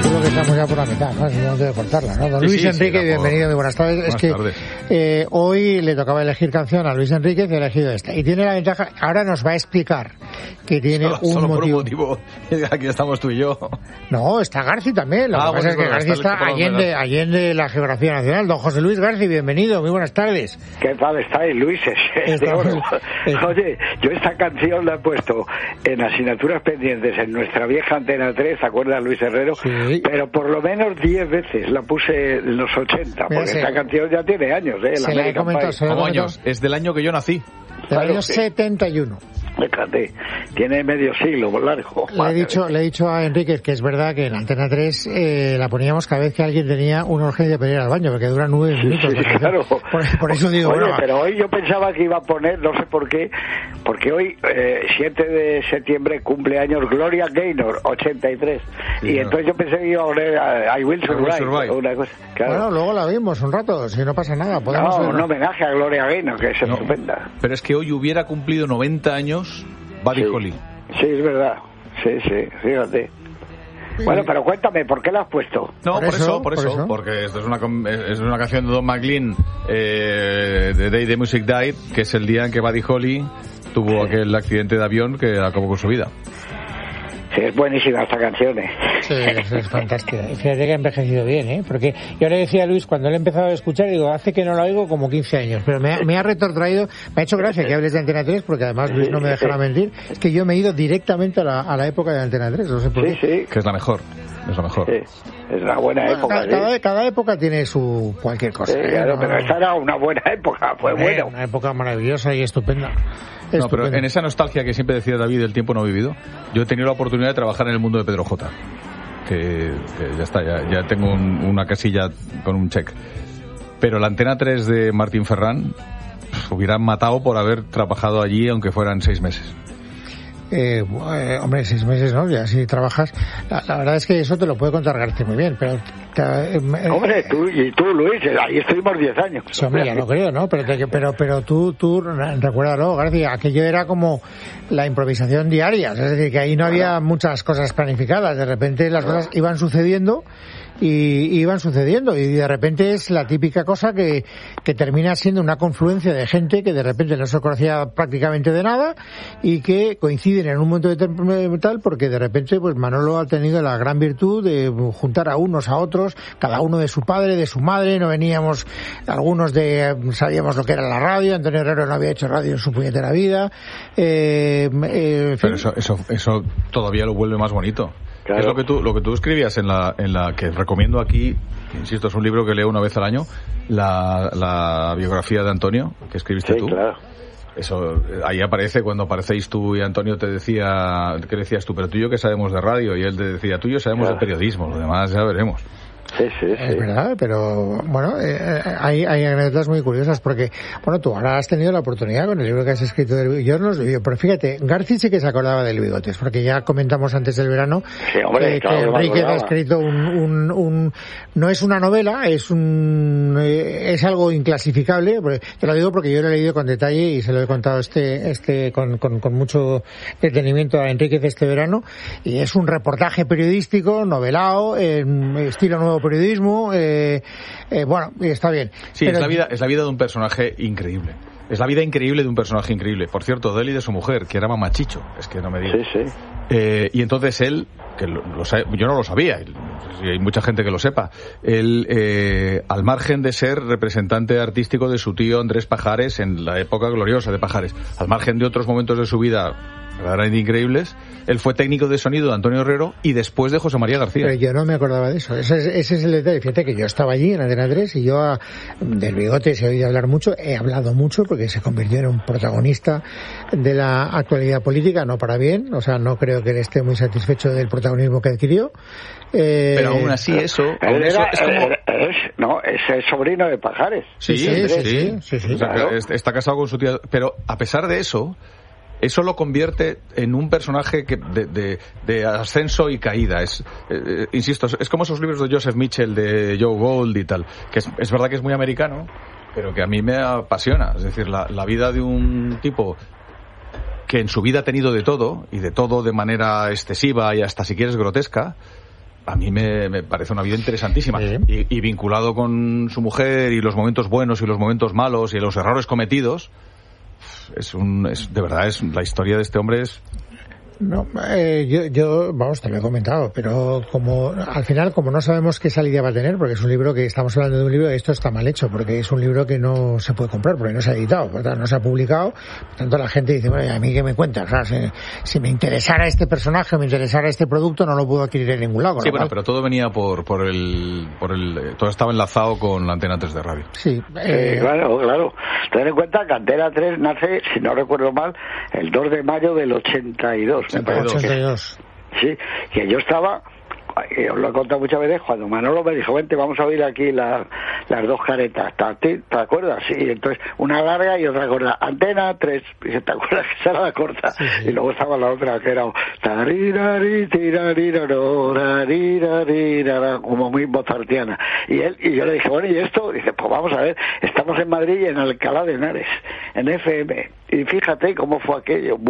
calculo que estamos ya por la mitad, ¿no? Es el momento de cortarla, ¿no? Don Luis Enrique, bienvenido, muy buenas tardes. Hoy le tocaba elegir canción a Luis Enrique y ha elegido esta. Y tiene la ventaja, ahora nos va a explicar que tiene solo por un motivo. Aquí estamos tú y yo. No, está Garci también. Lo que pasa es que Garci está allende la geografía nacional. Don José Luis Garci, bienvenido, muy buenas tardes. ¿Qué tal estáis, Luises? Oye, yo esta canción la he puesto en asignaturas pendientes en nuestra vieja Antena 3, ¿te acuerdas, Luis Herrero? Sí. Pero por lo menos 10 veces la puse en los 80, porque esta canción ya tiene años, Se la he comentado. ¿Cómo años? Es del año que yo nací. Del año 71. Fíjate, tiene medio siglo largo. Le he dicho a Enrique que es verdad que en Antena 3 la poníamos cada vez que alguien tenía una urgencia de ir al baño, porque dura 9 minutos. Sí, claro. Por eso digo, oye, pero hoy yo pensaba que iba a poner, no sé por qué, porque hoy, 7 de septiembre, cumpleaños Gloria Gaynor, 83. Sí, y entonces yo pensé que iba a poner I Will Survive. Una cosa, claro. Bueno, luego la vimos un rato, si no pasa nada. Un homenaje a Gloria Gaynor, que es estupenda. Pero es que hoy hubiera cumplido 90 años Buddy Holly. Sí, es verdad. Sí, fíjate. Bueno, pero cuéntame, ¿por qué la has puesto? No, por eso. Porque esto es una canción de Don McLean, The Day the Music Died, que es el día en que Buddy Holly tuvo aquel accidente de avión que acabó con su vida. Sí, es buenísima esta canción, Sí, es fantástica. Fíjate que ha envejecido bien, porque yo le decía a Luis, cuando le he empezado a escuchar, digo, hace que no la oigo como 15 años, pero me ha retrotraído, me ha hecho gracia que hables de Antena 3, porque además Luis no me dejará mentir, es que yo me he ido directamente a la época de Antena 3, no sé por qué. Sí. Que es la mejor. Es lo mejor. Sí, es una buena época. Cada época tiene su cualquier cosa. Sí, claro, pero esta era una buena época, fue bueno. Una época maravillosa y estupenda. No, pero en esa nostalgia que siempre decía David del tiempo no vivido, yo he tenido la oportunidad de trabajar en el mundo de Pedro J. Que ya está, ya tengo una casilla con un check. Pero la Antena 3 de Martín Ferrán hubieran matado por haber trabajado allí, aunque fueran 6 meses. Hombre, 6 meses, ¿no? Ya si trabajas. La verdad es que eso te lo puede contar García muy bien, pero... hombre, tú, Luis, ahí estuvimos 10 años. Sí, hombre, ya lo creo, ¿no? Pero tú recuérdalo, García, aquello era como la improvisación diaria, es decir, que ahí no había muchas cosas planificadas, de repente las cosas iban sucediendo y de repente es la típica cosa que termina siendo una confluencia de gente que de repente no se conocía prácticamente de nada y que coinciden en un momento tal, porque de repente pues Manolo ha tenido la gran virtud de juntar a unos a otros, cada uno de su padre, de su madre. No veníamos, algunos sabíamos lo que era la radio. Antonio Herrero no había hecho radio en su puñetera vida. Pero eso todavía lo vuelve más bonito. Claro. Es lo que tú escribías en la que recomiendo aquí, insisto, es un libro que leo una vez al año, la biografía de Antonio, que escribiste tú. Claro. Eso, ahí aparece, cuando aparecéis tú y Antonio te decía, ¿qué decías tú? Pero tú y yo que sabemos de radio, y él te decía, tú y yo sabemos de periodismo, lo demás ya veremos. Sí. Es verdad, pero bueno, hay anécdotas muy curiosas porque, bueno, tú ahora has tenido la oportunidad con el libro que has escrito del yo no lo vi, pero fíjate, García sí que se acordaba del Bigotes, porque ya comentamos antes del verano que Enrique ha escrito no es una novela, es algo inclasificable, te lo digo porque yo lo he leído con detalle y se lo he contado con mucho detenimiento a Enrique este verano, y es un reportaje periodístico, novelado, en estilo nuevo periodismo, bueno, está bien. Sí, pero es la vida de un personaje increíble. Es la vida increíble de un personaje increíble. Por cierto, de él y de su mujer, que era mamachicho. Es que no me digas. Sí. Y entonces él, que yo no lo sabía, y hay mucha gente que lo sepa, él, al margen de ser representante artístico de su tío Andrés Pajares en la época gloriosa de Pajares, al margen de otros momentos de su vida verdaderamente increíbles, él fue técnico de sonido de Antonio Herrero y después de José María García. Pero yo no me acordaba de eso. Ese es el detalle. Fíjate que yo estaba allí en Antena 3 y yo del Bigote he oído hablar mucho, he hablado mucho porque se convirtió en un protagonista de la actualidad política, no para bien, o sea, no creo que él esté muy satisfecho del protagonismo que adquirió. Pero aún así es el sobrino de Pajares. Sí. O sea, claro. Está casado con su tía, pero a pesar de eso lo convierte en un personaje de ascenso y caída. Insisto, es como esos libros de Joseph Mitchell, de Joe Gold y tal, que es verdad que es muy americano, pero que a mí me apasiona. Es decir, la vida de un tipo que en su vida ha tenido de todo, y de todo de manera excesiva y hasta si quieres grotesca, a mí me parece una vida interesantísima. Sí. Y vinculado con su mujer y los momentos buenos y los momentos malos y los errores cometidos, de verdad, la historia de este hombre es... No, yo, vamos, te lo he comentado, pero al final, como no sabemos qué salida va a tener, porque es un libro que estamos hablando de un libro, esto está mal hecho, porque es un libro que no se puede comprar, porque no se ha editado, por tanto, no se ha publicado, por tanto la gente dice, bueno, ¿a mí qué me cuentas? O sea, si me interesara este personaje, me interesara este producto, no lo puedo adquirir en ningún lado. Sí, bueno, pero todo venía por el todo estaba enlazado con la Antena 3 de radio. Sí, claro. Ten en cuenta que Antena 3 nace, si no recuerdo mal, el 2 de mayo del 82. 82. Sí, que yo estaba, os lo he contado muchas veces, cuando Manolo me dijo, vente, vamos a oír aquí las dos caretas, ¿te acuerdas? Sí, entonces una larga y otra corta, Antena 3, ¿te acuerdas que esa era la corta? Sí. Y luego estaba la otra que era como muy mozartiana. Y yo le dije, bueno, ¿y esto? Dice, pues vamos a ver, estamos en Madrid y en Alcalá de Henares, en FM. Y fíjate cómo fue aquello,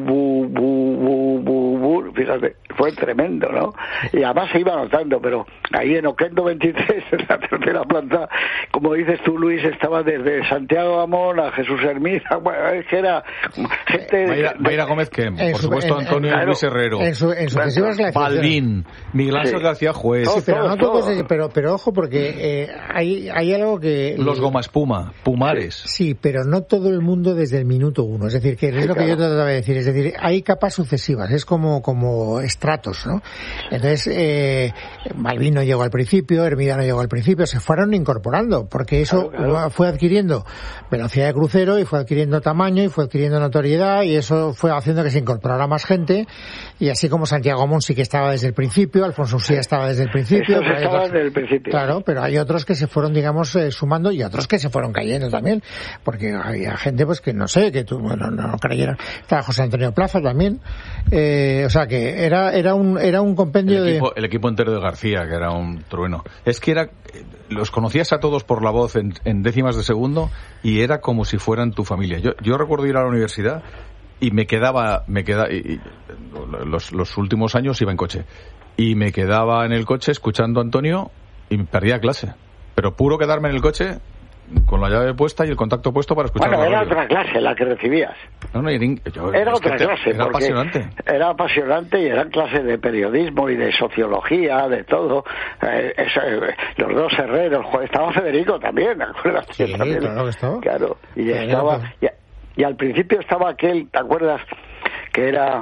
fíjate, fue tremendo, ¿no? Y además se iba notando, pero ahí en Oquendo 23, en la tercera planta, como dices tú, Luis, estaba desde Santiago Amón a Jesús Hermida, bueno, es que era gente... Mayra Gómez Kem, por supuesto Antonio y Luis Herrero, en sucesivas Balbín, Miguel Ángel García Juez... Sí, pero no todos, pero ojo, porque hay algo que... Los Goma Espuma, Pumares... Sí, pero no todo el mundo desde el minuto uno, es decir, que es lo que yo trataba de decir, es decir, hay capas sucesivas, es como estratos, ¿no? Entonces, Balbín no llegó al principio, Hermida no llegó al principio, se fueron incorporando, porque eso fue adquiriendo velocidad de crucero y fue adquiriendo tamaño y fue adquiriendo notoriedad y eso fue haciendo que se incorporara más gente y así como Santiago Amón sí que estaba desde el principio, Alfonso Usía estaba desde el principio. Desde el principio. Claro, pero hay otros que se fueron, digamos, sumando y otros que se fueron cayendo también, porque había gente pues que no sé, que no creyeron. Estaba José Antonio Plaza también, o sea que era un compendio el equipo entero de García, que era un trueno. Es que los conocías a todos por la voz en décimas de segundo y era como si fueran tu familia. Yo recuerdo ir a la universidad y me quedaba y los últimos años iba en coche y me quedaba en el coche escuchando a Antonio y me perdía clase, pero puro quedarme en el coche con la llave puesta y el contacto puesto para escuchar. Bueno, era otra clase la que recibías. Era otra clase. Era apasionante. Era apasionante y eran clases de periodismo y de sociología, de todo. Los dos Herreros, estaba Federico también, ¿te acuerdas? Sí, también, claro que estaba. Claro, y estaba... Y al principio estaba aquel, ¿te acuerdas? Que era...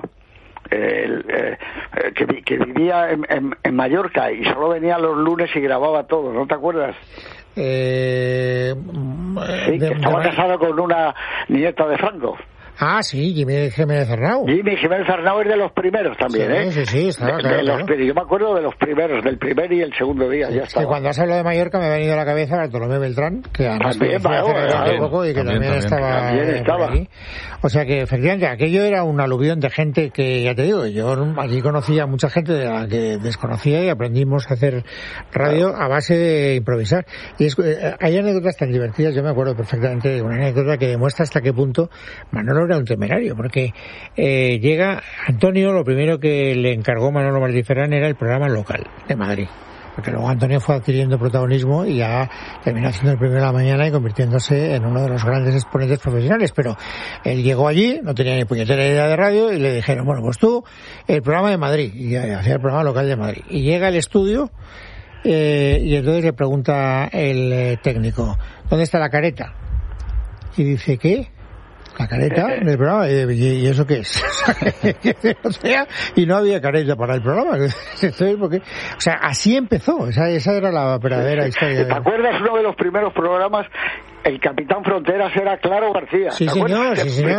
que vivía en Mallorca y solo venía los lunes y grababa todo, ¿no te acuerdas? Sí, que estaba casado con una nieta de Franco. Ah, sí, Jimmy Jiménez Arnau. Jimmy Jiménez Arnau es de los primeros también, sí, Sí, estaba claro. Yo me acuerdo de los primeros, del primer y el segundo día, ya está. Que cuando has hablado de Mallorca me ha venido a la cabeza Bartolomé Beltrán, que además hace poco y que también estaba allí. O sea que, efectivamente, aquello era un aluvión de gente que, ya te digo, yo allí conocía a mucha gente de la que desconocía y aprendimos a hacer radio a base de improvisar. Y hay anécdotas tan divertidas, yo me acuerdo perfectamente de una anécdota que demuestra hasta qué punto Manolo era un temerario, porque llega Antonio, lo primero que le encargó Manolo Martí Ferrán era el programa local de Madrid, porque luego Antonio fue adquiriendo protagonismo y ya terminó haciendo el Primero de la Mañana y convirtiéndose en uno de los grandes exponentes profesionales, pero él llegó allí, no tenía ni puñetera idea de radio y le dijeron, bueno, pues tú, el programa de Madrid, y hacía el programa local de Madrid, y llega al estudio y entonces le pregunta el técnico, ¿dónde está la careta? Y dice, ¿qué? La careta del programa, ¿y eso qué es? O sea, y no había careta para el programa. Entonces, porque, o sea, así empezó, esa era la verdadera historia. ¿Te acuerdas uno de los primeros programas? El Capitán Fronteras era Claro García. Sí, señor.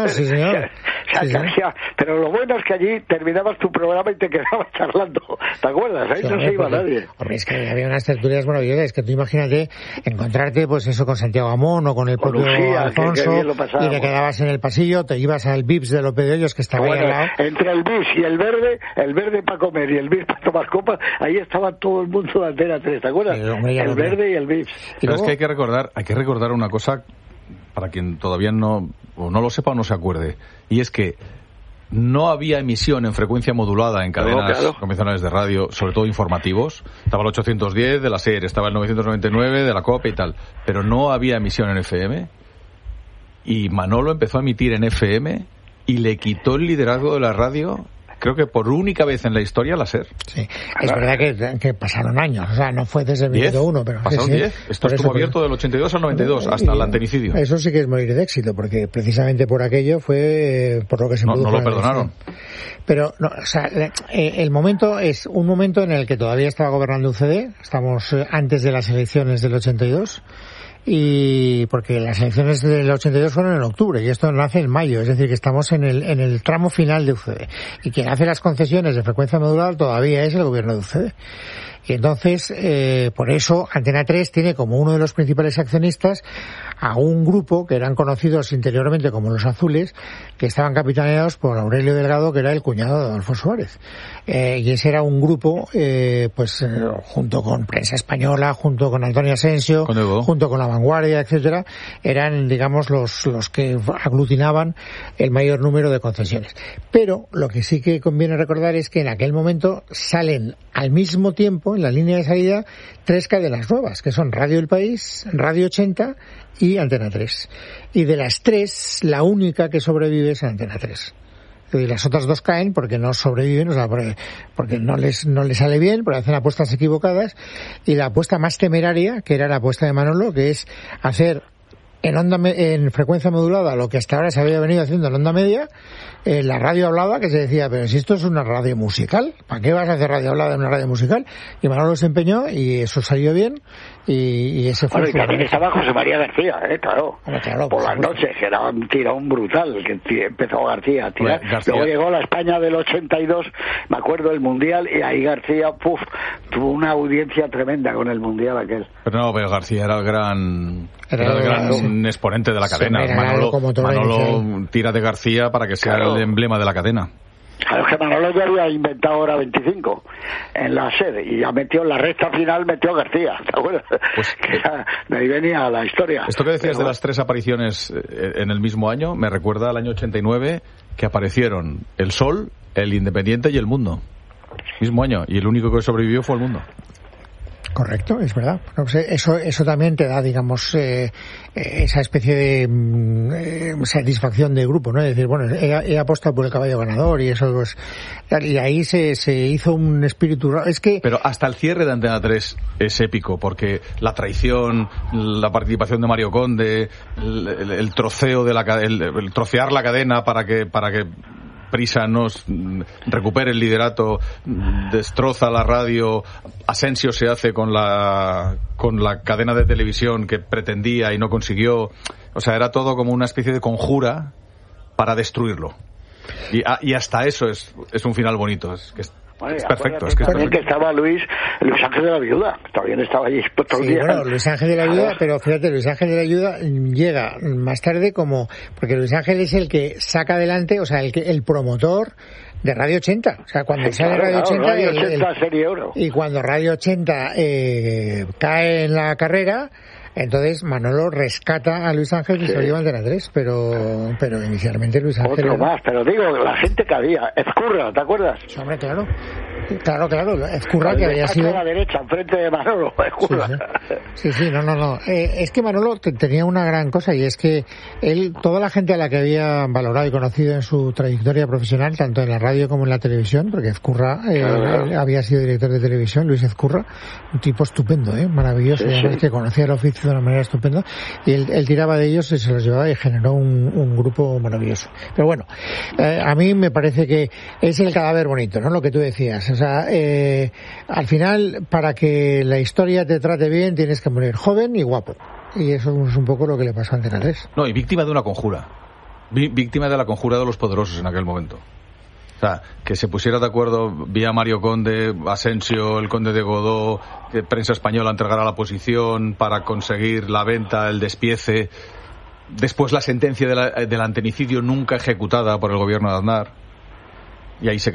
Pero lo bueno es que allí terminabas tu programa y te quedabas charlando. ¿Te acuerdas? Ahí no se iba nadie. Hombre, es que había unas tertulias maravillosas. Es que tú imagínate encontrarte, pues eso, con Santiago Amón o con el propio Alfonso, y te quedabas en el pasillo, te ibas al Vips de López de Hoyos, que estaba ahí al lado. Entre el Vips y el verde para comer y el Vips para tomar copas, ahí estaba todo el mundo de Antena 3, ¿te acuerdas? El verde y el Vips. Pero es que hay que recordar una cosa para quien todavía no lo sepa o no se acuerde, y es que no había emisión en frecuencia modulada en cadenas convencionales de radio, sobre todo informativos. Estaba el 810 de la SER, estaba el 999 de la COPE y tal, pero no había emisión en FM. Y Manolo empezó a emitir en FM y le quitó el liderazgo de la radio, creo que por única vez en la historia, la SER. Sí, es verdad que pasaron años, o sea, no fue desde el minuto 1, pero... ¿Pasaron 10? Esto estuvo abierto del 82 al 92, hasta el antenicidio. Eso sí que es morir de éxito, porque precisamente por aquello fue por lo que se produjo. No lo perdonaron. Pero, no, o sea, el momento es un momento en el que todavía estaba gobernando UCD, estamos antes de las elecciones del 82, y porque las elecciones del 82 fueron en octubre y esto nace en mayo, es decir que estamos en el tramo final de UCD y quien hace las concesiones de frecuencia modulada todavía es el gobierno de UCD. Y entonces, por eso, Antena 3 tiene como uno de los principales accionistas a un grupo que eran conocidos interiormente como los Azules, que estaban capitaneados por Aurelio Delgado, que era el cuñado de Adolfo Suárez. Y ese era un grupo, junto con Prensa Española, junto con Antonio Asensio, junto con La Vanguardia, etcétera, eran, digamos, los que aglutinaban el mayor número de concesiones. Pero lo que sí que conviene recordar es que en aquel momento salen al mismo tiempo, en la línea de salida, 3 cadenas nuevas, que son Radio El País, Radio 80 y Antena 3. Y de las 3, la única que sobrevive es Antena 3. Y las otras 2 caen porque no sobreviven, o sea, porque no les sale bien, porque hacen apuestas equivocadas. Y la apuesta más temeraria, que era la apuesta de Manolo, que es hacer en frecuencia modulada lo que hasta ahora se había venido haciendo en onda media, la radio hablada, que se decía, pero si esto es una radio musical, ¿para qué vas a hacer radio hablada en una radio musical? Y Manolo se empeñó y eso salió bien y ese fue... Bueno, y también estaba José María García, claro. Claro, por las noches, que era un tirón brutal, que empezó García a tirar. Luego llegó la España del 82, me acuerdo, el Mundial, y ahí García, tuvo una audiencia tremenda con el Mundial aquel. Pero García era el gran exponente de la cadena. Manolo tira de García para que sea el emblema de la cadena. Claro, que Manolo ya había inventado Hora 25 en la sede y ya metió en la recta final, metió García, ¿te acuerdas? Pues, de ahí venía la historia. Esto que decías de las 3 apariciones en el mismo año me recuerda al año 89, que aparecieron El Sol, El Independiente y El Mundo. Mismo año, y el único que sobrevivió fue El Mundo. Correcto, es verdad. Eso también te da, digamos, esa especie de satisfacción de grupo, ¿no? Es decir, bueno, he apostado por el caballo ganador y eso, pues, y ahí se hizo un espíritu. Es que... Pero hasta el cierre de Antena 3 es épico, porque la traición, la participación de Mario Conde, el troceo de el trocear la cadena para que Prisa nos recupere el liderato, destroza la radio, Asensio se hace con la cadena de televisión que pretendía y no consiguió, o sea, era todo como una especie de conjura para destruirlo. Y hasta eso es un final bonito, es perfecto. Es perfecto. Que estaba Luis Ángel de la Viuda, también estaba allí todo el día. Bueno, Luis Ángel de la Viuda, pero fíjate, Luis Ángel de la Viuda llega más tarde porque Luis Ángel es el que saca adelante, o sea, el promotor de Radio 80. O sea, cuando sale Radio 80... Radio 80 Serie Oro. Y cuando Radio 80 cae en la carrera... Entonces Manolo rescata a Luis Ángel y se lo lleva a Antena 3, pero inicialmente Luis Ángel... Otro más, pero digo, la gente que había, Ezcurra, ¿te acuerdas? Sí, hombre, claro, Ezcurra, que había sido... a la derecha, enfrente de Manolo, Ezcurra. Sí, no. Es que Manolo tenía una gran cosa, y es que toda la gente a la que había valorado y conocido en su trayectoria profesional, tanto en la radio como en la televisión, porque Ezcurra había sido director de televisión, Luis Ezcurra, un tipo estupendo, maravilloso, y además que conocía el oficio de una manera estupenda, y él tiraba de ellos y se los llevaba y generó un grupo maravilloso. Pero bueno, a mí me parece que es el cadáver bonito, ¿no? Lo que tú decías. O sea, al final, para que la historia te trate bien, tienes que morir joven y guapo. Y eso es un poco lo que le pasó a Antena 3. No, y víctima de una conjura. Víctima de la conjura de los poderosos en aquel momento. O sea, que se pusiera de acuerdo vía Mario Conde, Asensio, el Conde de Godó, Prensa Española entregara la posición para conseguir la venta, el despiece. Después la sentencia del antenicidio nunca ejecutada por el gobierno de Aznar. Y ahí se quedó.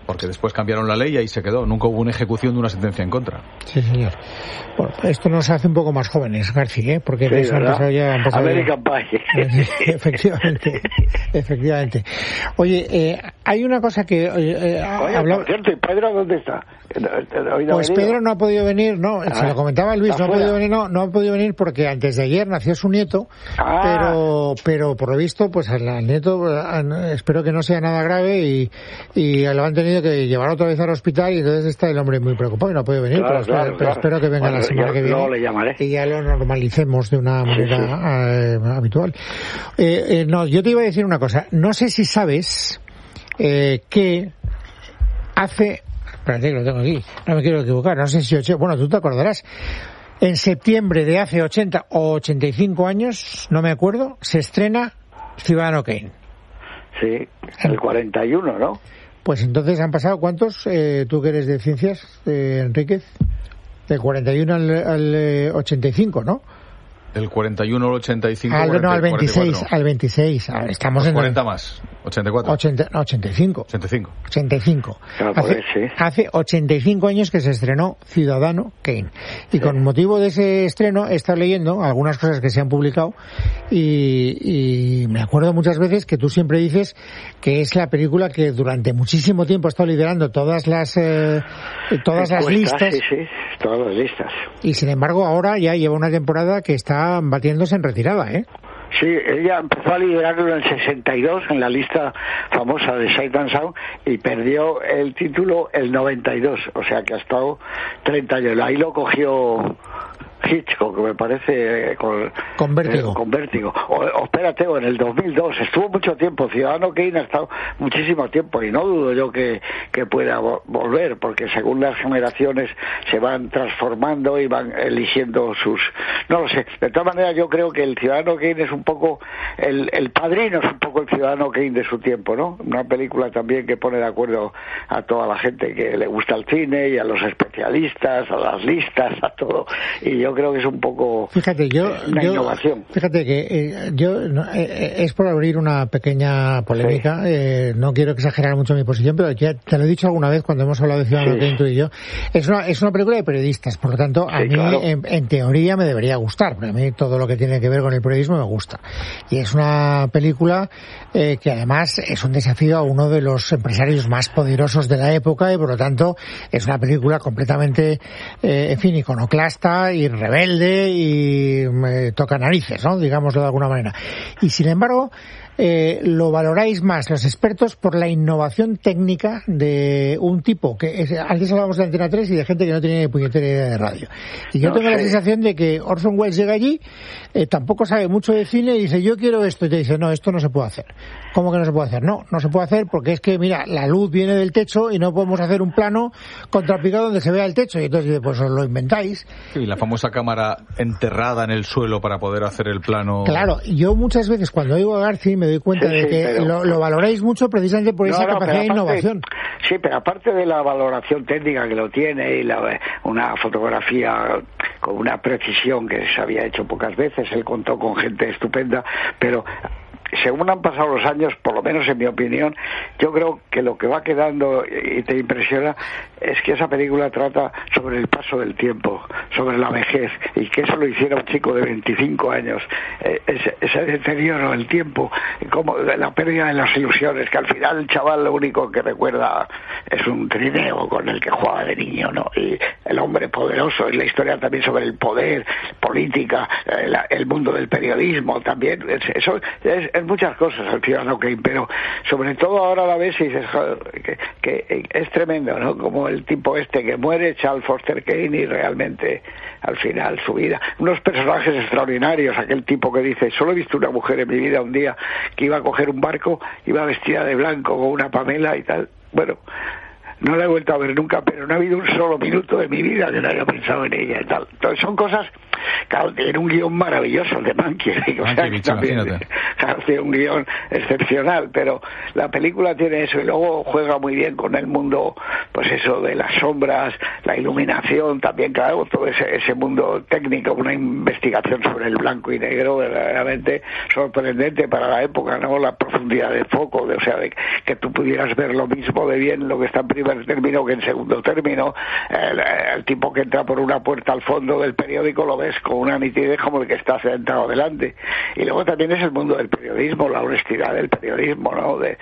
porque después cambiaron la ley y ahí se quedó. Nunca hubo una ejecución de una sentencia en contra. Sí, señor. Bueno, esto nos hace un poco más jóvenes, García, porque sí, han empezado ya... American Pie. Efectivamente. Oye, hay una cosa que... por cierto, ¿y Pedro dónde está? Pues Pedro no ha podido venir, no, se lo comentaba Luis, no ha podido venir porque antes de ayer nació su nieto, pero por lo visto, pues al nieto espero que no sea nada grave y lo han tenido que llevar otra vez al hospital y entonces está el hombre muy preocupado y no ha podido venir, pero espero que venga la semana que viene le llamaré. Y ya lo normalicemos de una manera habitual. No, yo te iba a decir una cosa, no sé si sabes que hace... Espérate que lo tengo aquí, no me quiero equivocar, no sé si... Bueno, tú te acordarás. En septiembre de hace 80 o 85 años, no me acuerdo, se estrena Ciudadano Kane. Sí, el 41, ¿no? Pues entonces han pasado, ¿cuántos? Tú que eres de ciencias, Enríquez, del 41 al 85, ¿no? Del 41 al 85. Al 26, al 26. Estamos pues en 40 más. 84. 85. 85. Claro, hace 85 años que se estrenó Ciudadano Kane. Y con motivo de ese estreno he estado leyendo algunas cosas que se han publicado y me acuerdo muchas veces que tú siempre dices que es la película que durante muchísimo tiempo ha estado liderando todas las listas. Sí, todas las listas. Y sin embargo ahora ya lleva una temporada que está batiéndose en retirada, ¿eh? Sí, ella empezó a liderarlo en el 62 en la lista famosa de Sight and Sound y perdió el título el 92, o sea que ha estado 30 años. Ahí lo cogió Hitchcock, me parece, con Vértigo. O espérate, o en el 2002, estuvo mucho tiempo. Ciudadano Kane ha estado muchísimo tiempo y no dudo yo que pueda volver, porque según las generaciones se van transformando y van eligiendo sus... No lo sé, de todas maneras yo creo que el Ciudadano Kane es un poco, el Padrino es un poco el Ciudadano Kane de su tiempo, ¿no? Una película también que pone de acuerdo a toda la gente que le gusta el cine y a los especialistas, a las listas, a todo, y yo creo que es un poco una innovación. Fíjate que es por abrir una pequeña polémica, no quiero exagerar mucho mi posición, pero ya te lo he dicho alguna vez cuando hemos hablado de Ciudadano Kane, tú y yo, es una película de periodistas, por lo tanto a mí claro. en teoría me debería gustar, porque a mí todo lo que tiene que ver con el periodismo me gusta, y es una película que además es un desafío a uno de los empresarios más poderosos de la época y por lo tanto es una película completamente iconoclasta y rebelde y toca narices, ¿no? Digámoslo de alguna manera. Y sin embargo, lo valoráis más los expertos por la innovación técnica de un tipo que antes hablábamos de Antena 3 y de gente que no tenía ni puñetera idea de radio. Y yo tengo la sensación de que Orson Welles llega allí, tampoco sabe mucho de cine y dice yo quiero esto y te dice no, esto no se puede hacer. ¿Cómo que no se puede hacer? No se puede hacer porque es que mira, la luz viene del techo y no podemos hacer un plano contrapicado donde se vea el techo y entonces dice pues os lo inventáis. Sí, la famosa cámara enterrada en el suelo para poder hacer el plano. Claro, yo muchas veces cuando oigo a García me doy cuenta de que lo valoráis mucho precisamente por esa capacidad de innovación. Sí, pero aparte de la valoración técnica que lo tiene y una fotografía con una precisión que se había hecho pocas veces, él contó con gente estupenda, pero según han pasado los años, por lo menos en mi opinión, yo creo que lo que va quedando y te impresiona es que esa película trata sobre el paso del tiempo, sobre la vejez, y que eso lo hiciera un chico de 25 años, ese deterioro del tiempo, como la pérdida de las ilusiones, que al final el chaval lo único que recuerda es un trineo con el que jugaba de niño, ¿no? Y el hombre poderoso, y la historia también sobre el poder, política, el mundo del periodismo también, eso es muchas cosas el Ciudadano Kane, pero sobre todo ahora la ves y dices joder, que es tremendo, ¿no? Como el tipo este que muere, Charles Foster Kane, y realmente al final su vida, unos personajes extraordinarios, aquel tipo que dice solo he visto una mujer en mi vida un día que iba a coger un barco, iba vestida de blanco con una Pamela y tal, bueno, no la he vuelto a ver nunca, pero no ha habido un solo minuto de mi vida que no haya pensado en ella y tal. Entonces son cosas claro, tiene un guión maravilloso de Mankiewicz, o sea, que también, claro, tiene un guión excepcional, pero la película tiene eso, y luego juega muy bien con el mundo, pues eso, de las sombras, la iluminación, también, claro, todo ese mundo técnico, una investigación sobre el blanco y negro verdaderamente sorprendente para la época, ¿no? La profundidad del foco, o sea, de que tú pudieras ver lo mismo de bien lo que está en primer término que en segundo término, el tipo que entra por una puerta al fondo del periódico lo ves con una nitidez como el que está sentado delante. Y luego también es el mundo del periodismo, la honestidad del periodismo, ¿no? De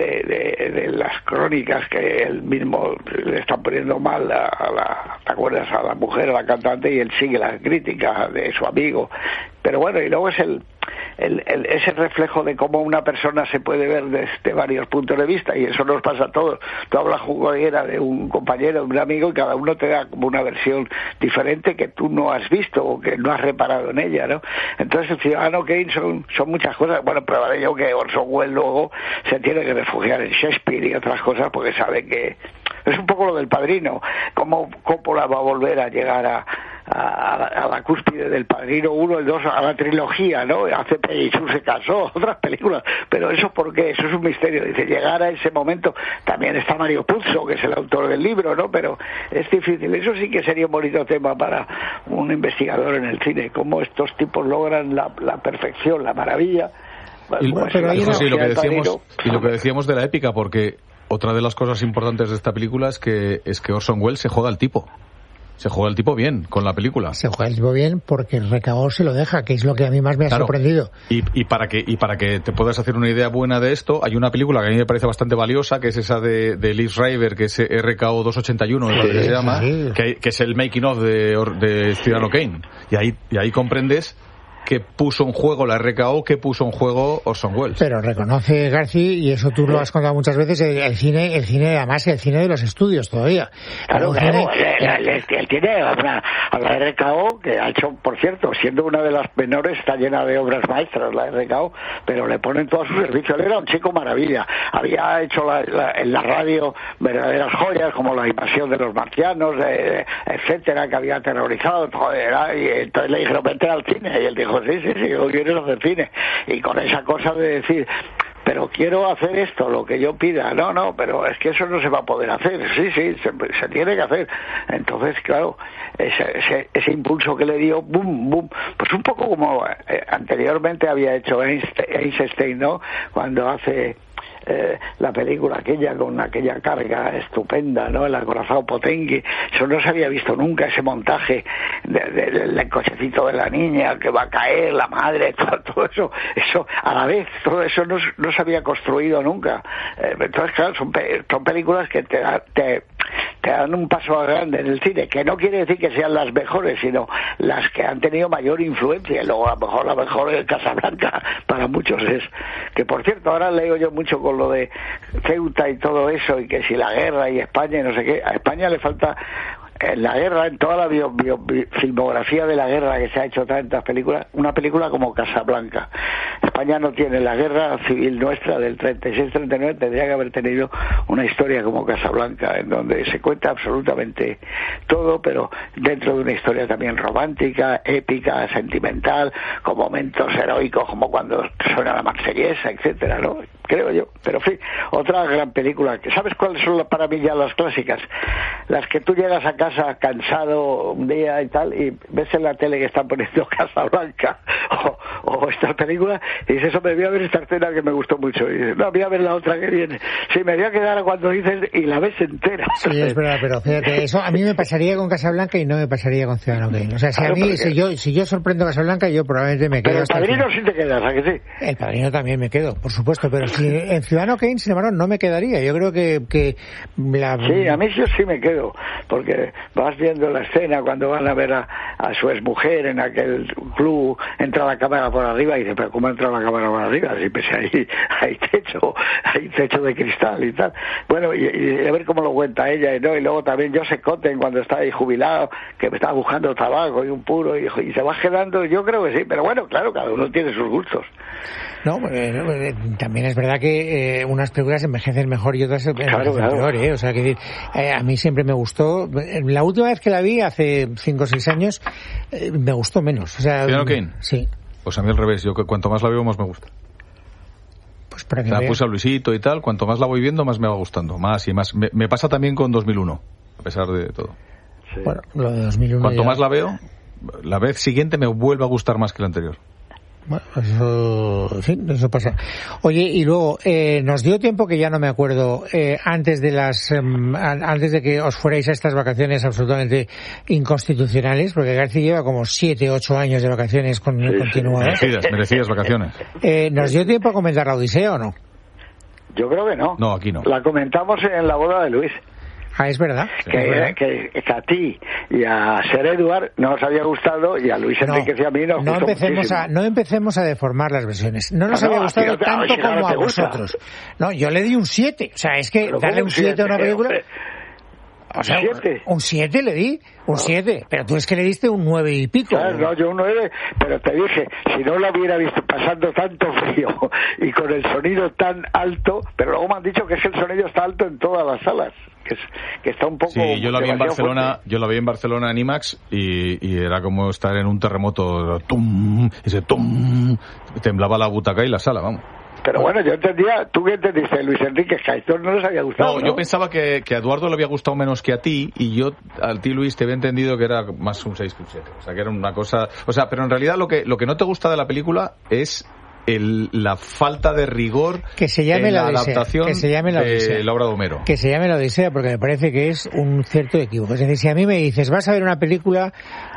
las crónicas que él mismo le está poniendo mal ¿te acuerdas? A la mujer, a la cantante, y él sigue la crítica de su amigo. Pero bueno, y luego es ese reflejo de cómo una persona se puede ver desde varios puntos de vista, y eso nos pasa a todos. Tú hablas juguera de un compañero, de un amigo, y cada uno te da como una versión diferente que tú no has visto o que no has reparado en ella, ¿no? Entonces el Ciudadano Kane son muchas cosas. Bueno, prueba de ello que Orson Welles luego se tiene que refugiar en Shakespeare y otras cosas porque sabe que es un poco lo del Padrino, cómo Coppola va a volver a llegar a la cúspide del Padrino 1, el 2, a la trilogía, ¿no? Hace Peggy Sue se casó, otras películas, pero eso ¿por qué? Eso es un misterio. Dice, llegar a ese momento. También está Mario Puzo, que es el autor del libro, ¿no? Pero es difícil. Eso sí que sería un bonito tema para un investigador en el cine, cómo estos tipos logran la perfección, la maravilla. Bueno, pero ahí sí, lo que decíamos de la épica, porque otra de las cosas importantes de esta película es que Orson Welles se juega al tipo. Se juega el tipo bien con la película. Se juega el tipo bien porque el recaudador se lo deja, que es lo que a mí más me ha sorprendido. Y para que te puedas hacer una idea buena de esto, hay una película que a mí me parece bastante valiosa, que es esa de Liv Schreiber, que es RKO 281, que se llama, que es el making of de Ciudadano Kane. Y ahí comprendes que puso en juego la RKO, que puso en juego Orson Welles. Pero reconoce García, y eso tú lo has contado muchas veces, el cine, además el cine de los estudios todavía. Claro, él tiene a la RKO, que ha hecho, por cierto, siendo una de las menores, está llena de obras maestras la RKO, pero le ponen todo a su servicio. Él era un chico maravilla. Había hecho en la radio verdaderas joyas, como La invasión de los marcianos, etcétera, que había aterrorizado, y entonces le dijeron, vente al cine, y él dijo, sí, yo quiero hacer cine. Y con esa cosa de decir, pero quiero hacer esto, lo que yo pida. No, pero es que eso no se va a poder hacer. Sí, se tiene que hacer. Entonces, claro, ese impulso que le dio, boom, pues un poco como anteriormente había hecho Einstein, ¿no? Cuando hace la película aquella con aquella carga estupenda, ¿no? El acorazado Potengi. Eso no se había visto nunca, ese montaje del cochecito de la niña que va a caer, la madre, todo eso a la vez, todo eso no se había construido nunca. Entonces, claro, son películas que te dan un paso grande en el cine, que no quiere decir que sean las mejores, sino las que han tenido mayor influencia. Luego a lo mejor la mejor es Casablanca para muchos es, que por cierto ahora leo yo mucho con lo de Ceuta y todo eso, y que si la guerra y España y no sé qué, a España le falta en la guerra, en toda la filmografía de la guerra que se ha hecho tantas películas, una película como Casablanca. España no tiene la guerra civil nuestra del 36-39, tendría que haber tenido una historia como Casablanca, en donde se cuenta absolutamente todo, pero dentro de una historia también romántica, épica, sentimental, con momentos heroicos como cuando suena la Marsellesa, etcétera, ¿no? Creo yo. Pero en fin, otra gran película. ¿Sabes cuáles son para mí ya las clásicas? Las que tú llegas a casa cansado un día y tal, y ves en la tele que están poniendo Casablanca o estas películas, y dices, hombre, voy a ver esta escena que me gustó mucho, y dices, no, voy a ver la otra que viene. Sí, me voy a quedar cuando dices, y la ves entera. Sí, es verdad, pero fíjate, eso a mí me pasaría con Casablanca y no me pasaría con Ciudadano Kane. O sea, si claro, a mí, si yo sorprendo Casablanca, yo probablemente me quedo. Pero el Padrino sí te quedas, ¿a que sí? El Padrino también me quedo, por supuesto, pero si en Ciudadano Kane, sin embargo, no me quedaría. Yo creo que Sí, a mí yo sí me quedo, porque vas viendo la escena cuando van a ver a su exmujer en aquel club, entra la cámara por arriba y dice, pero ¿cómo entra la cámara por arriba? Si pues hay techo de cristal y tal. Bueno, y a ver cómo lo cuenta ella, ¿no? Y luego también Joseph Cotten cuando está ahí jubilado, que me está buscando tabaco y un puro, y se va quedando, yo creo que sí, pero bueno, claro, cada uno tiene sus gustos. No, también es verdad que unas películas envejecen mejor y otras envejecen peor, ¿eh? O sea, que a mí siempre me gustó. La última vez que la vi, hace 5 o 6 años, me gustó menos. O sea, ¿Ciudadano Kane? Sí. Pues a mí al revés, yo cuanto más la veo, más me gusta. Pues para que la puse a Luisito y tal, cuanto más la voy viendo, más me va gustando, más y más. Me pasa también con 2001, a pesar de todo. Sí. Bueno, lo de 2001 cuanto más la veo, la vez siguiente me vuelve a gustar más que la anterior. Bueno, eso, en fin, eso pasa. Oye, y luego, nos dio tiempo, que ya no me acuerdo, antes de que os fuerais a estas vacaciones absolutamente inconstitucionales, porque García lleva como 7, 8 años de vacaciones continuadas. Merecidas vacaciones. ¿Nos dio tiempo a comentar la Odisea o no? Yo creo que no. No, aquí no. La comentamos en la boda de Luis. Ah, es verdad. Que a ti y a Sir Edward no os había gustado y a Luis Enrique y a mí nos gustó muchísimo. No empecemos a deformar las versiones. No nos había gustado tanto como a vosotros. No, yo le di un 7. O sea, es que darle un 7 a una película... O sea, un 7 le di, un 7, pero tú es que le diste un 9 y pico. Claro, no, yo un 9, pero te dije, si no lo hubiera visto pasando tanto frío y con el sonido tan alto, pero luego me han dicho que es que el sonido está alto en todas las salas, que está un poco... Sí, yo la vi en Barcelona, en IMAX y era como estar en un terremoto, tum, ese tum, temblaba la butaca y la sala, vamos. Pero bueno, yo entendía, ¿tú qué entendiste, Luis Enrique? Que a Héctor no les había gustado, ¿no? Yo pensaba que a Eduardo le había gustado menos que a ti, y yo, a ti, Luis, te había entendido que era más un 6 que un 7. O sea, que era una cosa... O sea, pero en realidad lo que no te gusta de la película es la falta de rigor que se llame en la adaptación de la obra de Homero. Que se llame La Odisea, porque me parece que es un cierto equívoco. Es decir, si a mí me dices, vas a ver una película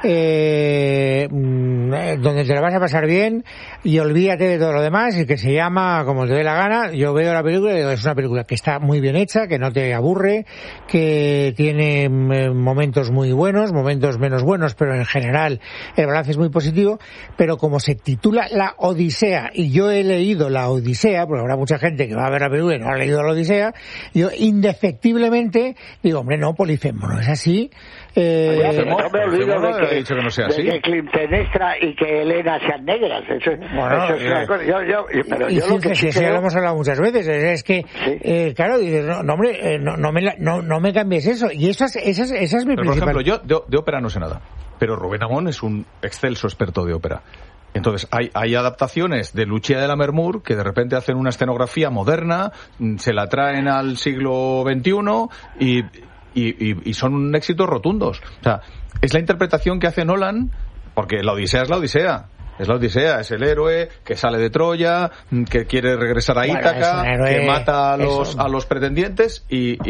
donde te la vas a pasar bien y olvídate de todo lo demás y que se llama como te dé la gana, yo veo la película y digo, es una película que está muy bien hecha, que no te aburre, que tiene momentos muy buenos, momentos menos buenos, pero en general el balance es muy positivo, pero como se titula La Odisea y yo he leído La Odisea, porque habrá mucha gente que va a ver la película y no ha leído La Odisea, yo indefectiblemente digo, hombre, no, Polifemo, no es así. No me olvido de que Clitemnestra y que Helena sean negras. Eso es una cosa. Y fíjese, si lo hemos hablado muchas veces, es que, sí. Claro, dices, no, hombre, no me cambies eso. Y esa es mi principal... Por ejemplo, yo de ópera no sé nada, pero Rubén Amón es un excelso experto de ópera. Entonces, hay adaptaciones de Lucia de Lammermoor que de repente hacen una escenografía moderna, se la traen al siglo XXI y son un éxito rotundos. O sea, es la interpretación que hace Nolan, porque la Odisea es la Odisea. Es la Odisea, es el héroe que sale de Troya, que quiere regresar a Ítaca, que mata a los pretendientes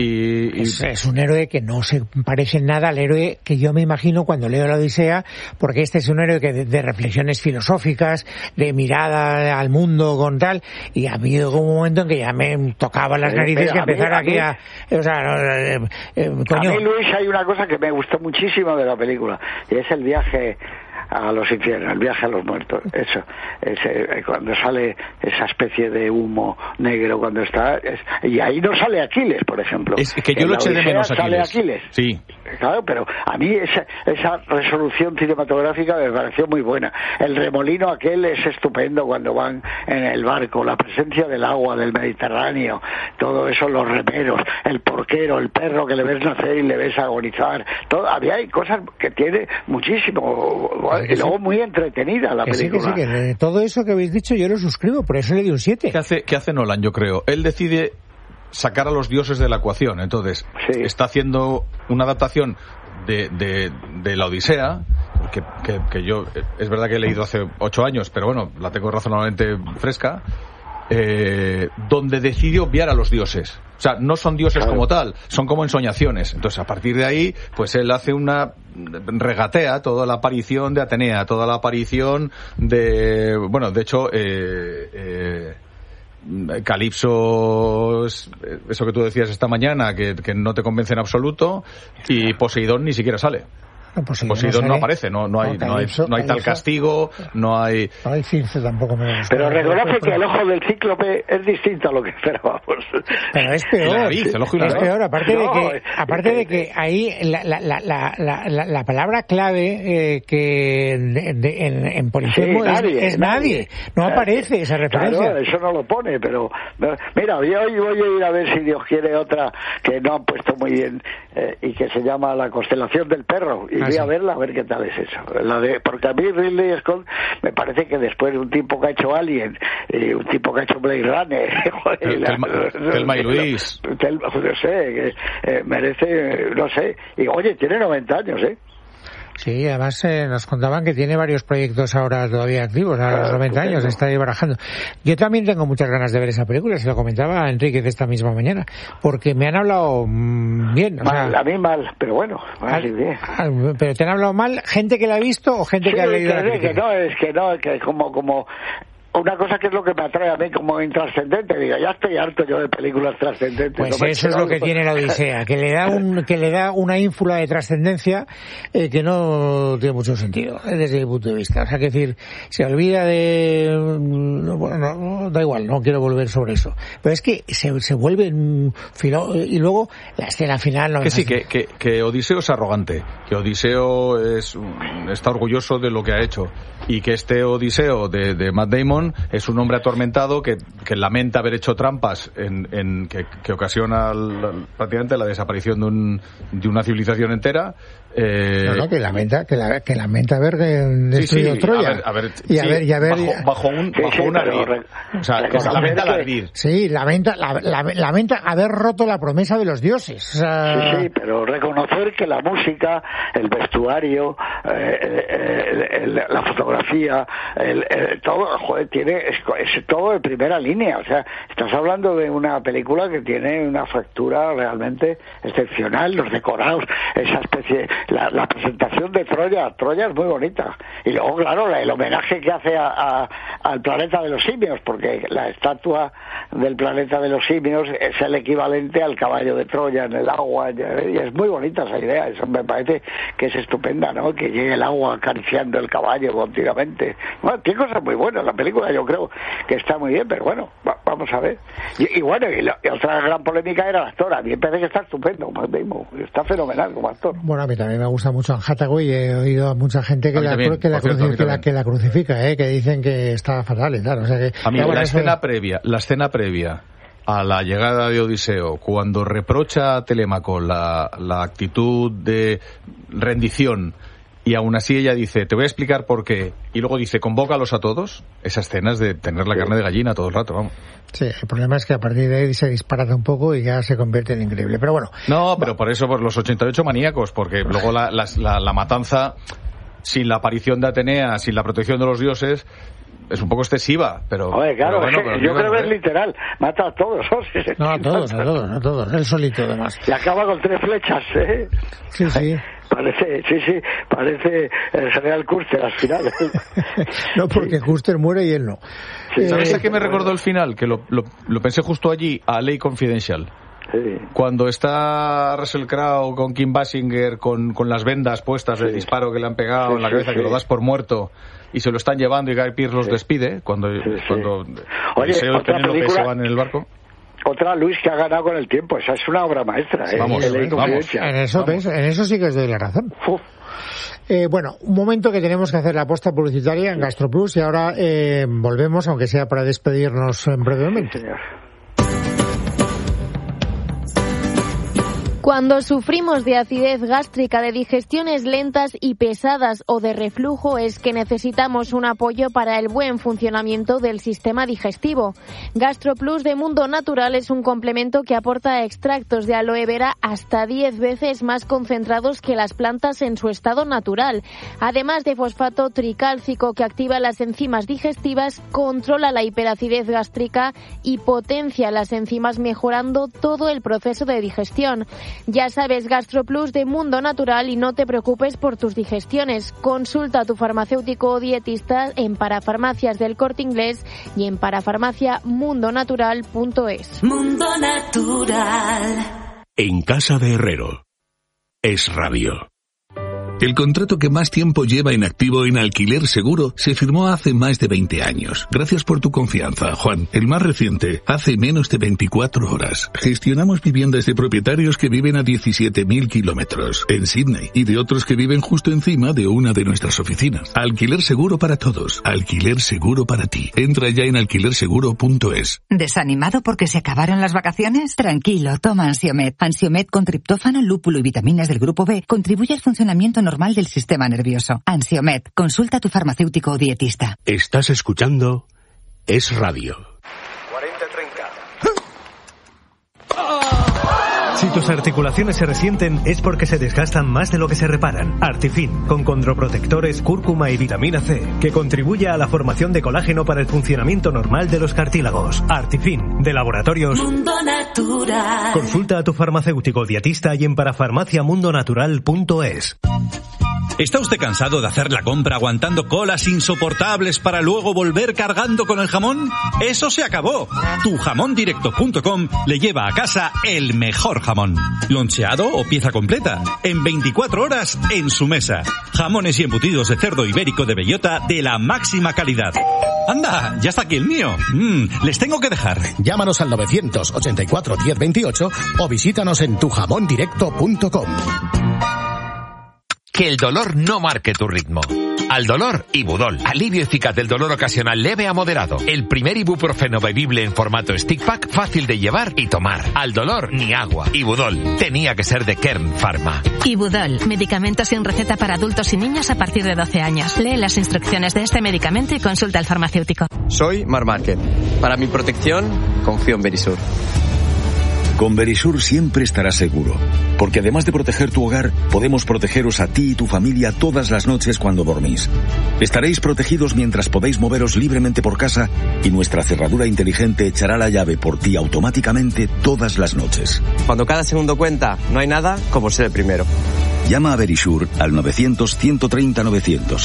Es un héroe que no se parece en nada al héroe que yo me imagino cuando leo la Odisea, porque este es un héroe que de reflexiones filosóficas, de mirada al mundo con tal, y ha habido un momento en que ya me tocaba las narices que empezara aquí a... O sea, coño. A mí, Luis, hay una cosa que me gustó muchísimo de la película, y es el viaje a los infiernos, el viaje a los muertos. Eso, cuando sale esa especie de humo negro, cuando está... y ahí no sale Aquiles, por ejemplo. Es que yo lo eché de menos Aquiles. Sale Aquiles. Sí. Claro, pero a mí esa resolución cinematográfica me pareció muy buena. El remolino aquel es estupendo cuando van en el barco, la presencia del agua, del Mediterráneo, todo eso, los remeros, el porquero, el perro que le ves nacer y le ves agonizar. Hay cosas que tiene muchísimo... Y luego muy entretenida la película. Que todo eso que habéis dicho yo lo suscribo, por eso le di un 7. ¿Qué hace Nolan, yo creo? Él decide sacar a los dioses de la ecuación. Entonces, está haciendo una adaptación de la Odisea, que yo, es verdad que he leído hace 8 años, pero bueno, la tengo razonablemente fresca, donde decide obviar a los dioses. O sea, no son dioses como tal, son como ensoñaciones. Entonces, a partir de ahí, pues él hace regatea toda la aparición de Atenea, toda la aparición de... Bueno, de hecho, Calipso, eso que tú decías esta mañana, que no te convence en absoluto, y Poseidón ni siquiera sale. Poseidón no aparece, no hay tal castigo, no hay... Hay Circe tampoco me gusta. Pero reconoce que el ojo del cíclope es distinto a lo que esperábamos. Pero es peor. Es peor, aparte de que ahí la palabra clave que en Polifemo es nadie. No aparece esa referencia. Claro, eso no lo pone, pero... Mira, hoy voy a ir a ver si Dios quiere otra que no han puesto muy bien y que se llama La constelación del perro. voy a verla a ver qué tal es eso. Porque a mí Ridley Scott me parece que después de un tipo que ha hecho Alien, un tipo que ha hecho Blade Runner, Thelma y Luis, no sé, merece, no sé, y oye, tiene 90 años, Sí, además nos contaban que tiene varios proyectos ahora todavía activos, a los 90 años, está ahí barajando. Yo también tengo muchas ganas de ver esa película, se lo comentaba a Enrique de esta misma mañana, porque me han hablado bien. A mí mal, pero bueno, bien. Pero te han hablado mal gente que la ha visto o gente que ha leído la crítica. Que como una cosa que es lo que me atrae a mí como intrascendente, digo, ya estoy harto yo de películas trascendentes. Pues no, eso es lo que tiene la Odisea, que le da una ínfula de trascendencia que no tiene mucho sentido desde mi punto de vista. O sea, que decir, se olvida de... Bueno, no, da igual, no quiero volver sobre eso. Pero es que se vuelve y luego la escena final... Que sí, que Odiseo es arrogante, que Odiseo está orgulloso de lo que ha hecho, y que este Odiseo de Matt Damon es un hombre atormentado que lamenta haber hecho trampas que ocasiona prácticamente la desaparición de una civilización entera. Que lamenta haber destruido Troya. Bajo un ardid. O sea, lamenta el ardid. Sí, lamenta haber roto la promesa de los dioses. O sea... Sí, pero reconocer que la música, el vestuario, la fotografía, todo, joder, es todo de primera línea. O sea, estás hablando de una película que tiene una factura realmente excepcional, los decorados, esa especie, la presentación de Troya es muy bonita. Y luego, claro, el homenaje que hace al planeta de los simios, porque la estatua del planeta de los simios es el equivalente al caballo de Troya en el agua, y es muy bonita esa idea. Eso me parece que es estupenda, ¿no? Que llegue el agua acariciando el caballo continuamente. Bueno, tiene cosas muy buenas la película, yo creo que está muy bien, pero bueno, vamos a ver. Y bueno, y otra gran polémica era el actor. A mí me parece que está estupendo, está fenomenal como actor. Bueno, a mí también me gusta mucho Anne Hathaway, he oído a mucha gente que la crucifica, que dicen que está fatal y tal. O sea que, a mí la escena previa a la llegada de Odiseo, cuando reprocha a Telémaco la actitud de rendición, y aún así ella dice, te voy a explicar por qué, y luego dice, convócalos a todos, esa escena es de tener la carne de gallina todo el rato, vamos. Sí, el problema es que a partir de ahí se disparata un poco y ya se convierte en increíble, pero bueno. No, pero por eso, por los 88 maníacos, porque luego la matanza, sin la aparición de Atenea, sin la protección de los dioses, es un poco excesiva, pero... Oye, claro, pero bueno, yo creo que es literal, mata a todos. No, a todos, él solito además. Y acaba con 3 flechas, ¿eh? Sí. Parece el general Custer al final. No, porque Custer muere y él no. Sí, ¿sabes a qué me recordó el final? Que lo pensé justo allí, a Ley Confidential. Sí. Cuando está Russell Crowe con Kim Basinger con las vendas puestas del disparo que le han pegado en la cabeza, que lo das por muerto y se lo están llevando y Guy Pearce los despide cuando Odiseo y Penélope se van en el barco. Otra, Luis, que ha ganado con el tiempo. Esa es una obra maestra. Vamos. En eso sí que os doy la razón. Bueno, un momento que tenemos que hacer la aposta publicitaria en GastroPlus y ahora volvemos, aunque sea para despedirnos brevemente. Sí, señor. Cuando sufrimos de acidez gástrica, de digestiones lentas y pesadas o de reflujo, es que necesitamos un apoyo para el buen funcionamiento del sistema digestivo. GastroPlus de Mundo Natural es un complemento que aporta extractos de aloe vera hasta 10 veces más concentrados que las plantas en su estado natural. Además de fosfato tricálcico que activa las enzimas digestivas, controla la hiperacidez gástrica y potencia las enzimas, mejorando todo el proceso de digestión. Ya sabes, GastroPlus de Mundo Natural, y no te preocupes por tus digestiones. Consulta a tu farmacéutico o dietista en Parafarmacias del Corte Inglés y en parafarmaciamundonatural.es. Mundo Natural. En casa de Herrero. Es Radio. El contrato que más tiempo lleva en activo en Alquiler Seguro se firmó hace más de 20 años. Gracias por tu confianza, Juan. El más reciente, hace menos de 24 horas. Gestionamos viviendas de propietarios que viven a 17.000 kilómetros en Sydney y de otros que viven justo encima de una de nuestras oficinas. Alquiler Seguro para todos. Alquiler Seguro para ti. Entra ya en alquilerseguro.es. ¿Desanimado porque se acabaron las vacaciones? Tranquilo, toma Ansiomed. Ansiomed con triptófano, lúpulo y vitaminas del grupo B contribuye al funcionamiento normal normal del sistema nervioso. Ansiomed, consulta a tu farmacéutico o dietista. Estás escuchando Es Radio. 40-30. Si tus articulaciones se resienten es porque se desgastan más de lo que se reparan. Artifin, con condroprotectores, cúrcuma y vitamina C, que contribuye a la formación de colágeno para el funcionamiento normal de los cartílagos. Artifin, de Laboratorios Mundo Natural. Consulta a tu farmacéutico dietista y en parafarmaciamundonatural.es. ¿Está usted cansado de hacer la compra aguantando colas insoportables para luego volver cargando con el jamón? ¡Eso se acabó! Tujamondirecto.com le lleva a casa el mejor jamón. Loncheado o pieza completa. En 24 horas en su mesa. Jamones y embutidos de cerdo ibérico de bellota de la máxima calidad. ¡Anda! ¡Ya está aquí el mío! Les tengo que dejar. Llámanos al 984 1028 o visítanos en tujamondirecto.com. Que el dolor no marque tu ritmo. Al dolor, Ibudol. Alivio eficaz del dolor ocasional leve a moderado. El primer ibuprofeno bebible en formato stick pack, fácil de llevar y tomar. Al dolor, ni agua. Ibudol. Tenía que ser de Kern Pharma. Ibudol. Medicamento sin receta para adultos y niños a partir de 12 años. Lee las instrucciones de este medicamento y consulta al farmacéutico. Soy Mar Márquez. Para mi protección, confío en Verisur. Con Verisur siempre estarás seguro, porque además de proteger tu hogar, podemos protegeros a ti y tu familia todas las noches cuando dormís. Estaréis protegidos mientras podéis moveros libremente por casa y nuestra cerradura inteligente echará la llave por ti automáticamente todas las noches. Cuando cada segundo cuenta, no hay nada como ser el primero. Llama a Verisur al 900-130-900.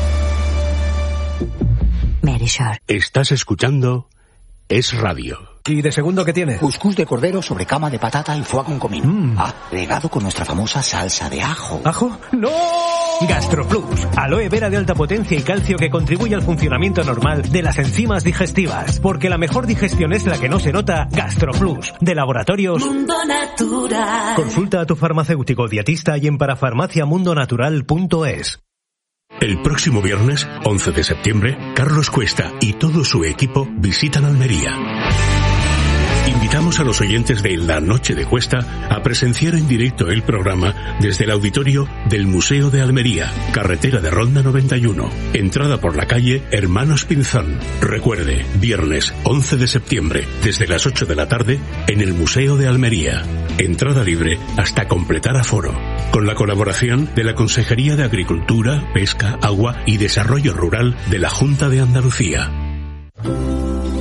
Verisur. Estás escuchando Es Radio. ¿Y de segundo qué tiene? Cuscús de cordero sobre cama de patata y foie con comino. Agregado con nuestra famosa salsa de ajo. ¿Ajo? ¡No! GastroPlus, aloe vera de alta potencia y calcio que contribuye al funcionamiento normal de las enzimas digestivas. Porque la mejor digestión es la que no se nota. GastroPlus, de Laboratorios Mundo Natural. Consulta a tu farmacéutico dietista y en parafarmaciamundonatural.es. El próximo viernes, 11 de septiembre, Carlos Cuesta y todo su equipo visitan Almería. Invitamos a los oyentes de La Noche de Cuesta a presenciar en directo el programa desde el auditorio del Museo de Almería, carretera de Ronda 91, entrada por la calle Hermanos Pinzón. Recuerde, viernes 11 de septiembre, desde las 8 de la tarde, en el Museo de Almería. Entrada libre hasta completar aforo. Con la colaboración de la Consejería de Agricultura, Pesca, Agua y Desarrollo Rural de la Junta de Andalucía.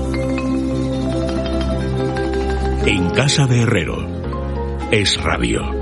En Casa de Herrero. Es Radio.